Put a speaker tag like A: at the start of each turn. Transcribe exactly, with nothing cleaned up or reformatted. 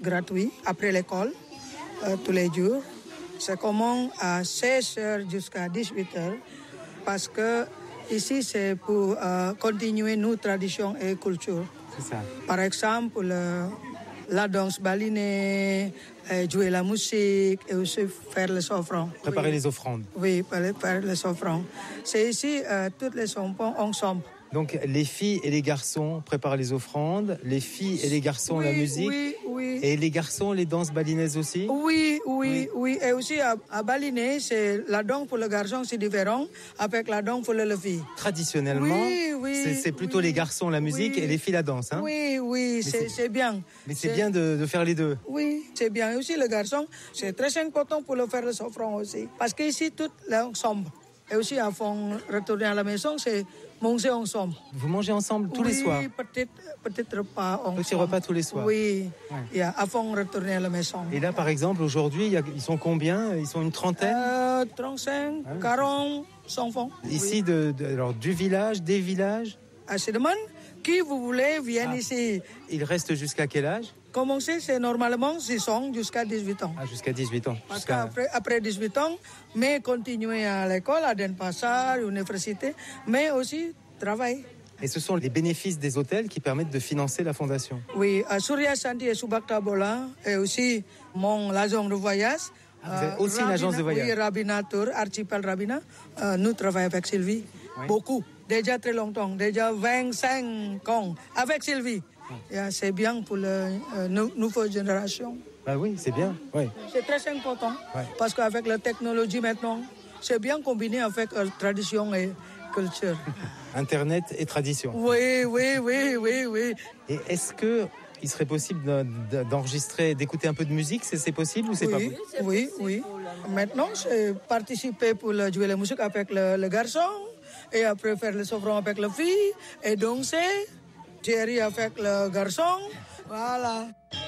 A: gratuit après l'école, euh, tous les jours. Ça commence à seize heures jusqu'à dix-huit heures parce que ici, c'est pour euh, continuer nos traditions et cultures.
B: C'est ça.
A: Par exemple, le, la danse balinée, euh, jouer la musique et aussi faire les offrandes.
B: Préparer
A: oui.
B: les offrandes.
A: Oui, faire les offrandes. C'est ici, euh, toutes les enfants ensemble.
B: Donc les filles et les garçons préparent les offrandes, les filles et les garçons
A: oui,
B: la musique,
A: oui, oui.
B: Et les garçons les danses balinaises aussi.
A: Oui, oui, oui, oui. Et aussi à, à Balinais, c'est la danse pour le garçon, c'est différent avec la danse pour les filles.
B: Traditionnellement,
A: oui, oui,
B: c'est, c'est plutôt
A: oui,
B: les garçons la musique
A: oui,
B: et les filles la danse. Hein.
A: Oui, oui, c'est, c'est, c'est bien.
B: Mais c'est, c'est bien de, de faire les deux.
A: Oui, c'est bien. Et aussi le garçon, c'est très important pour le faire les offrandes aussi, parce qu'ici tout l'ensemble. Et aussi, avant de retourner à la maison, c'est manger ensemble.
B: Vous mangez ensemble tous
A: oui,
B: les soirs?
A: Oui, petit, petit repas ensemble.
B: Petit repas tous les soirs?
A: Oui,
B: ouais.
A: yeah, avant de retourner à la maison.
B: Et là, par exemple, aujourd'hui, y a, ils sont combien? Ils sont une trentaine?
A: euh, trente-cinq, ah, quarante enfants.
B: Ici,
A: oui.
B: de, de, alors, du village, des villages?
A: À Sedemon, qui vous voulez, viennent ah. ici.
B: Ils restent jusqu'à quel âge?
A: Commencer, c'est normalement six ans jusqu'à dix-huit ans.
B: Ah, jusqu'à dix-huit ans.
A: Parce
B: jusqu'à...
A: qu'après après dix-huit ans, mais continuer à l'école, à Denpasar, à l'université, mais aussi travailler.
B: Et ce sont les bénéfices des hôtels qui permettent de financer la fondation.
A: Oui, à Surya Santi et Subakta Bola, et aussi mon l'agence de voyage.
B: Ah, vous avez aussi Rabina, une agence de voyage?
A: Oui, Rabina Tour, Archipel Rabina. Euh, nous travaillons avec Sylvie, oui. beaucoup, déjà très longtemps, déjà vingt-cinq ans avec Sylvie. Yeah, c'est bien pour la euh, nouvelle génération.
B: Ah oui, c'est bien. Oui.
A: C'est très important
B: ouais.
A: parce qu'avec la technologie maintenant, c'est bien combiné avec euh, tradition et culture.
B: Internet et tradition.
A: Oui, oui, oui, oui, oui.
B: Et est-ce que il serait possible d'enregistrer, d'écouter un peu de musique? C'est, c'est possible ou c'est
A: oui,
B: pas possible?
A: Oui, oui. Maintenant, c'est participer pour jouer la musique avec le, le garçon et après faire les offrandes avec la fille et danser. Thierry avec le garçon, voilà.